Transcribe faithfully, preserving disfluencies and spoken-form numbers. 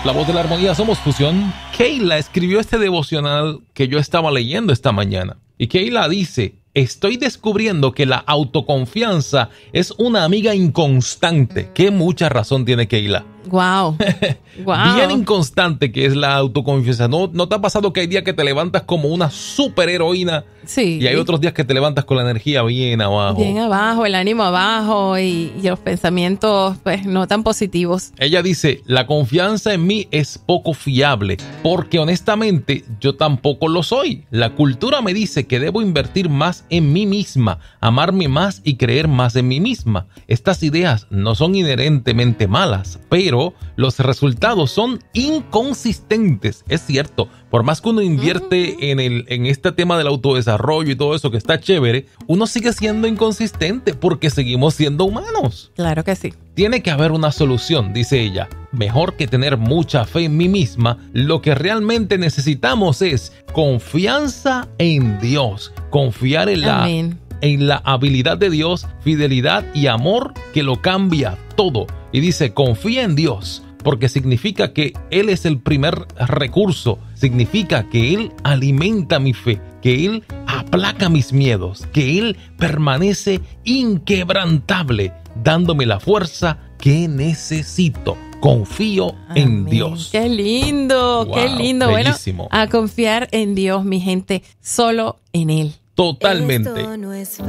La Voz de la Armonía, somos Fusión. Keila escribió este devocional que yo estaba leyendo esta mañana. Y Keila dice: estoy descubriendo que la autoconfianza es una amiga inconstante. Qué mucha razón tiene Keila. Wow. Wow. Bien inconstante que es la autoconfianza. ¿No, ¿No te ha pasado que hay días que te levantas como una superheroína? Sí. Y hay otros días que te levantas con la energía bien abajo. Bien abajo, el ánimo abajo y, y los pensamientos pues no tan positivos. Ella dice: la confianza en mí es poco fiable, porque honestamente yo tampoco lo soy. La cultura me dice que debo invertir más en mí misma, amarme más y creer más en mí misma. Estas ideas no son inherentemente malas, pero los resultados son inconsistentes. Es cierto, por más que uno invierte uh-huh. en, el, en este tema del autodesarrollo y todo eso que está chévere, uno sigue siendo inconsistente porque seguimos siendo humanos. Claro que sí. Tiene que haber una solución, dice ella. Mejor que tener mucha fe en mí misma, lo que realmente necesitamos es confianza en Dios, confiar en la, en la habilidad de Dios, fidelidad y amor que lo cambia todo. Y dice: confía en Dios, porque significa que Él es el primer recurso, significa que Él alimenta mi fe, que Él aplaca mis miedos, que Él permanece inquebrantable, dándome la fuerza que necesito. Confío Amén. En Dios. ¡Qué lindo! Wow, ¡qué lindo! Bellísimo. Bueno, a confiar en Dios, mi gente, solo en Él. Totalmente.